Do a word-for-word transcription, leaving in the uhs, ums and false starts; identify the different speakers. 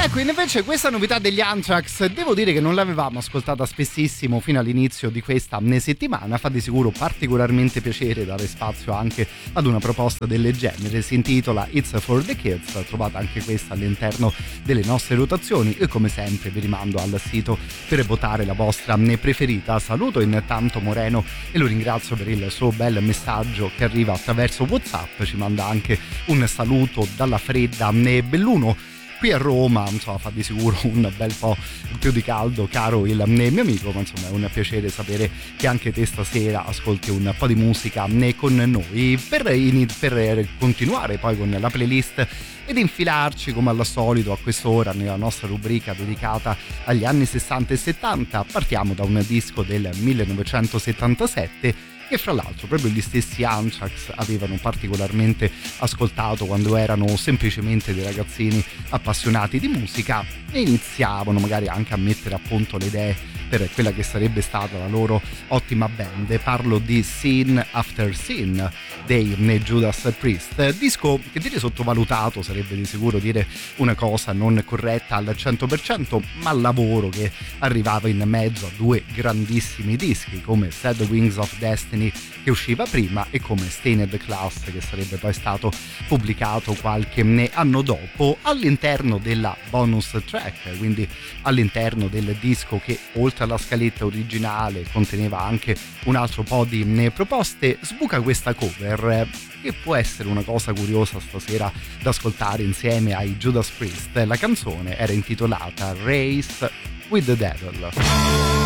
Speaker 1: Ecco, invece questa novità degli Anthrax devo dire che non l'avevamo ascoltata spessissimo fino all'inizio di questa settimana. Fa di sicuro particolarmente piacere dare spazio anche ad una proposta del genere. Si intitola It's for the Kids, trovate anche questa all'interno delle nostre rotazioni e come sempre vi rimando al sito per votare la vostra preferita. Saluto intanto Moreno e lo ringrazio per il suo bel messaggio che arriva attraverso WhatsApp, ci manda anche un saluto dalla fredda Belluno. Qui a Roma, insomma, fa di sicuro un bel po' più di caldo, caro il mio amico, ma insomma è un piacere sapere che anche te stasera ascolti un po' di musica con noi. Per, per continuare poi con la playlist ed infilarci come al solito a quest'ora nella nostra rubrica dedicata agli anni sessanta e settanta, partiamo da un disco del millenovecentosettantasette che fra l'altro proprio gli stessi Anthrax avevano particolarmente ascoltato quando erano semplicemente dei ragazzini appassionati di musica e iniziavano magari anche a mettere a punto le idee per quella che sarebbe stata la loro ottima band. Parlo di Sin After Sin dei Judas Priest, disco che dire sottovalutato sarebbe di sicuro dire una cosa non corretta al cento per cento, ma lavoro che arrivava in mezzo a due grandissimi dischi come Sad Wings of Destiny che usciva prima e come Stained Class che sarebbe poi stato pubblicato qualche anno dopo all'interno della bonus track, quindi all'interno del disco che oltre alla scaletta originale conteneva anche un altro po' di proposte. Sbuca questa cover che può essere una cosa curiosa stasera da ascoltare insieme ai Judas Priest. La canzone era intitolata Race with the Devil.